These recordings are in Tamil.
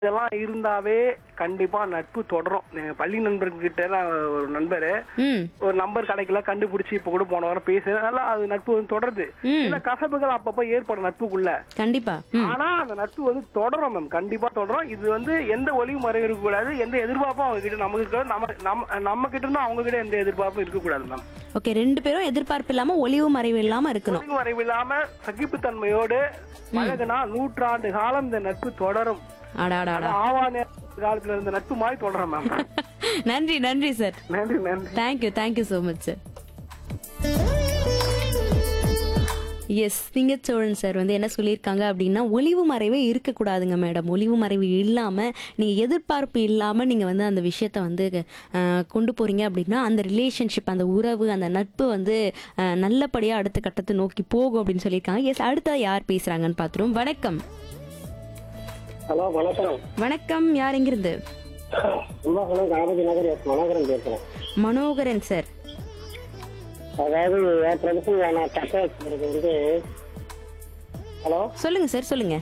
இதெல்லாம் இருந்தாவே கண்டிப்பா நட்பு தொடரும். எங்க பள்ளி நண்பர்கிட்ட ஒரு நண்பரு ம் ஒரு நம்பர் கிடைக்கல, கண்டுபிடிச்சு இப்ப கூட போன வாரம் பேசுறதுனால அது நட்பு வந்து தொடருது. ம். சில கசப்புகள் அப்பப்ப ஏற்படும் நட்புக்குள்ள. கண்டிப்பா. ம் ஆனா அந்த நட்பு வந்து தொடரும் மேம், கண்டிப்பா தொடரும். இது வந்து எந்த ஒளிவு மறைவு இருக்கக்கூடாது, எந்த எதிர்பார்ப்பும் அவங்க கிட்ட நமக்கு இருக்காது, நம்ம கிட்ட இருந்து அவங்க கிட்ட எந்த எதிர்பார்ப்பும் இருக்கக்கூடாது மேம். ஓகே, ரெண்டு பேரும் எதிர்பார்ப்பு இல்லாம ஒளிவு மறைவு இல்லாம இருக்கணும். ஒளிவு மறைவு இல்லாம சகிப்புத்தன்மையோடு பழகுனா 100 ஆண்டு காலம் இந்த நட்பு தொடரும். அடாடாடா. ஆவான காலத்துல இருந்த நட்பு மாதிரி தொடரும் மேம். நன்றி நன்றி சார். நன்றி நன்றி. Thank you so much sir. S, Singacholan sir வந்து என்ன சொல்லியிருக்காங்க அப்படின்னா, ஒளிவு மறைவே இருக்கக்கூடாதுங்க மேடம். ஒளிவு மறைவு இல்லாமல் நீங்கள் எதிர்பார்ப்பு இல்லாமல் நீங்கள் வந்து அந்த விஷயத்த வந்து கொண்டு போகிறீங்க அப்படின்னா அந்த ரிலேஷன்ஷிப், அந்த உறவு, அந்த நட்பு வந்து நல்லபடியாக அடுத்த கட்டத்தை நோக்கி போகும் அப்படின்னு சொல்லியிருக்காங்க. எஸ், அடுத்த யார் பேசுகிறாங்கன்னு பார்த்துருவோம். வணக்கம். ஹலோ வணக்கம். வணக்கம், யார் எங்கிருந்து? காமதி நகர் மனோகரன் பேசுறேன். மனோகரன் சார். அதாவது என் ஃப்ரெண்ட்ஸுங்க நான் தக்க வச்சுக்கிறது வந்து, ஹலோ சொல்லுங்க சார், சொல்லுங்க.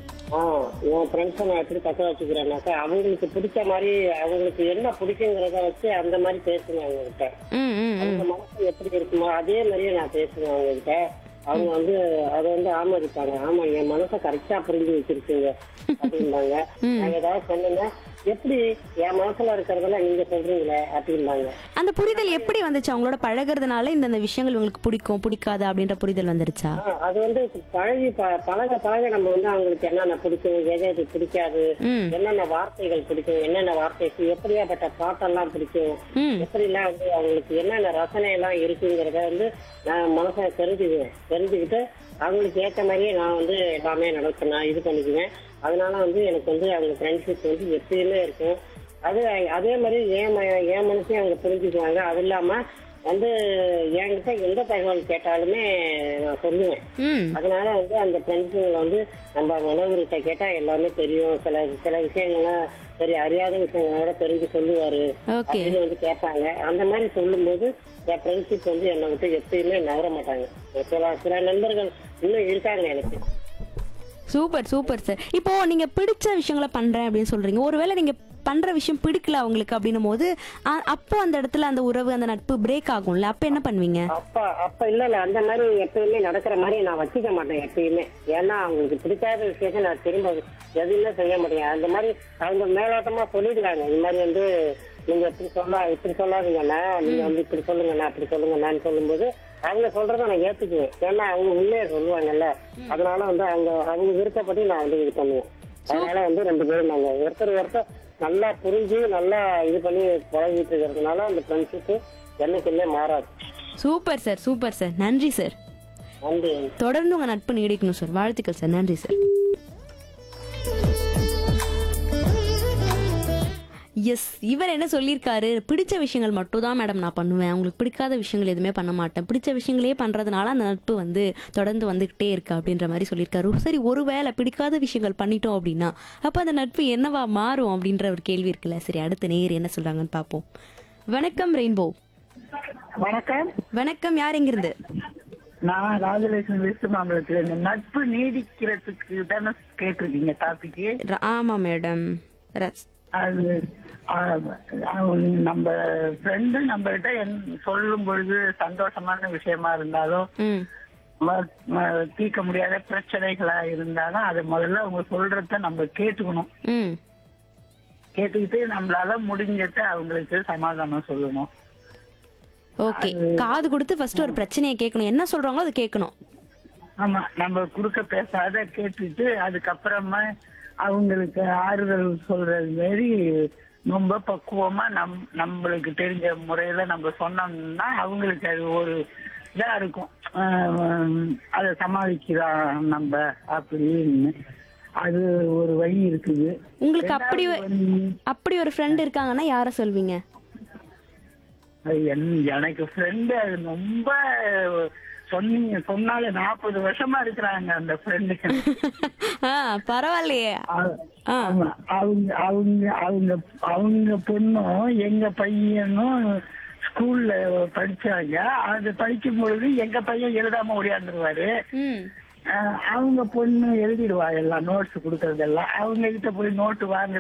என் ஃப்ரெண்ட்ஸை நான் எப்படி தக்க வச்சுக்கிறேன்னாக்கா, அவங்களுக்கு பிடிச்ச மாதிரி அவங்களுக்கு என்ன பிடிக்குங்கிறத வச்சு அந்த மாதிரி பேசுவேன் அவங்ககிட்ட. ம் ம் ம். அவங்க மனசு எப்படி இருக்குமோ அதே மாதிரியே நான் பேசுவேன் அவங்ககிட்ட. அவங்க வந்து அதை வந்து ஆமதிப்பாங்க. ஆமா, என் மனசை கரெக்டா புரிஞ்சு வச்சிருக்கீங்க அப்படின்பாங்க. நான் ஏதாவது சொன்னேன்னா, எப்படி என் மனசுல இருக்கிறதெல்லாம் நீங்க சொல்றீங்களே அப்படின்பாங்க. அந்த புரிதல் எப்படி வந்துச்சு? அவங்களோட பழகுறதுனால இந்த விஷயங்கள் உங்களுக்கு பிடிக்கும் பிடிக்காது அப்படின்ற புரிதல் வந்துருச்சா? அது வந்து பழக பழக நம்ம வந்து அவங்களுக்கு என்னென்ன பிடிக்கும், எது எது பிடிக்காது, என்னென்ன வார்த்தைகள் பிடிக்கும், என்னென்ன வார்த்தைக்கு எப்படியாப்பட்ட பாட்டெல்லாம் பிடிக்கும், எப்படிலாம் வந்து அவங்களுக்கு என்னென்ன ரசனை எல்லாம் இருக்குங்கிறத வந்து நான் மனசை தெரிஞ்சுக்கிட்டு அவங்களுக்கு ஏற்ற மாதிரியே நான் வந்து எல்லாமே நான் இது பண்ணிக்குவேன். அதனால வந்து எனக்கு வந்து அவங்க ஃப்ரெண்ட்ஷிப் வந்து எப்பயுமே இருக்கும். அதே மாதிரி என் மனசையும் அவங்க புரிஞ்சுக்குவாங்க. அது இல்லாம வந்து என்கிட்ட எந்த தகவல் கேட்டாலுமே நான் சொல்லுவேன். அதனால வந்து அந்த ஃப்ரெண்ட்ஸுங்களை வந்து நம்ம மனோகர்கிட்ட கேட்டா எல்லாமே தெரியும். சில விஷயங்கள்லாம் சரி அறியாத விஷயங்களோட தெரிஞ்சு சொல்லுவாரு அப்படின்னு வந்து கேட்பாங்க. அந்த மாதிரி சொல்லும் போது என் ஃப்ரெண்ட்ஷிப் வந்து என்னை விட்டு எப்பயுமே நகர மாட்டாங்க. சில நண்பர்கள் இன்னும் இருக்காங்க எனக்கு. Super super sir. இப்போ நீங்க பிடிச்ச விஷயங்களை பண்றேன் அப்படின்னு சொல்றீங்க. ஒருவேளை நீங்க பண்ற விஷயம் பிடிக்கல அவங்களுக்கு அப்படின்னும் போது அப்போ அந்த இடத்துல அந்த உறவு, அந்த நட்பு பிரேக் ஆகும்ல, அப்ப என்ன பண்ணுவீங்க? அப்ப இல்ல அந்த மாதிரி எப்பயுமே நடக்கிற மாதிரி நான் வச்சுக்க மாட்டேன் எப்பயுமே. ஏன்னா அவங்களுக்கு பிடிக்காத விஷயத்த நான் திரும்ப எதுவுமே செய்ய மாட்டேன். அந்த மாதிரி அவங்க மேலோட்டமா சொல்லிடுறாங்க, இந்த மாதிரி வந்து நீங்க இப்படி சொல்லாதீங்கண்ணா, நீங்க வந்து இப்படி சொல்லுங்கண்ணா, அப்படி சொல்லுங்கண்ணான்னு சொல்லும்போது அவங்க சொல்றதை நான் ஏத்துக்குவேன். ஏன்னா அவங்க உண்மையை சொல்லுவாங்கல்ல. அதனால வந்து அவங்க விருப்பப்படி நான் வந்து இது பண்ணுவேன். அதனால வந்து ரெண்டு பேரும் நாங்க ஒருத்தர் நல்லா புரிஞ்சு நல்லா இது பண்ணி பழகிட்டு இருக்கிறதுனால அந்த ஃப்ரெண்ட்ஷிப் என்னைக்குமே மாறாது. Super sir, super sir. நன்றி சார். நன்றி. தொடர்ந்து உங்க நட்பு நீடிக்கணும் சார். வாழ்த்துக்கள் சார். நன்றி சார். எஸ், இவர் என்ன சொல்லியிருக்காரு? பிடிச்ச விஷயங்கள் மட்டும் தான் மேடம் நான் பண்ணுவேன், உங்களுக்கு பிடிக்காத விஷயங்கள் எதுவுமே பண்ண மாட்டேன், பிடிச்ச விஷயங்களே பண்றதுனால அந்த நட்பு வந்து தொடர்ந்து வந்துகிட்டே இருக்கு அப்படின்ற மாதிரி சொல்லியிருக்காரு. சரி, ஒருவேளை பிடிக்காத விஷயங்கள் பண்ணிட்டோம் அப்படின்னா அப்ப அந்த நட்பு என்னவா மாறும் அப்படின்ற ஒரு கேள்வி இருக்குல்ல. சரி, அடுத்த நேயர் என்ன சொல்றாங்கன்னு பார்ப்போம். வணக்கம் ரெயின்போ. வணக்கம். வணக்கம், யார் எங்கிருந்து? நான் ராஜலட்சுமி வெஸ்ட் மாம்பலத்துல. நட்பு நீடிக்கிறதுக்கு தானே கேட்டிருக்கீங்க டாபிக்? ஆமா மேடம். அது நம்ம ஃப்ரெண்டு நம்ம கிட்ட சொல்லும் பொழுது சந்தோஷமான விஷயமா இருந்தாலும் தீர்க்க முடியாத பிரச்சனைகளா இருந்தாலும் அது முதல்ல அவங்க சொல்றத நம்ம கேட்டுக்கணும். கேட்டுக்கிட்டு நம்மளால முடிஞ்சத அவங்களுக்கு சமாதானம் சொல்லணும். ஓகே, காது கொடுத்து ஃபர்ஸ்ட் ஒரு பிரச்சனையை கேட்கணும், என்ன சொல்றாங்களோ அதை கேட்கணும். ஆமா, நம்ம குறுக்க பேசாத கேட்டுட்டு அதுக்கப்புறமா அவங்களுக்கு ஆறுதல் சொல்றது மாதிரி ரொம்ப பக்குவமா நம்மளுக்கு தெரிஞ்ச முறையில நம்ம சொன்னோம்னா அவங்களுக்கு அது ஒரு இதா இருக்கும். அதை சமாளிக்கிறோம் நம்ம அப்படின்னு அது ஒரு வழி இருக்குது. உங்களுக்கு அப்படி ஒரு ஃப்ரெண்ட் இருக்காங்கன்னா யார சொல்வீங்க? எனக்கு ஃப்ரெண்டு அது ரொம்ப சொன்னாலே 40 வருஷமா இருக்கிறாங்க அந்த ஃப்ரெண்டு. பரவாயில்லையே. அவங்க பொண்ணும் எங்க பையனும் ஸ்கூல்ல படிச்சாங்க. அது படிக்கும் பொழுது எங்க பையன் எழுதாம ஓடியாந்துருவாரு. அவங்க பொண்ணு எழுதிடுவா எல்லாம், நோட்ஸ் கொடுக்கறதெல்லாம். அவங்க கிட்ட போய் நோட்டு வாங்க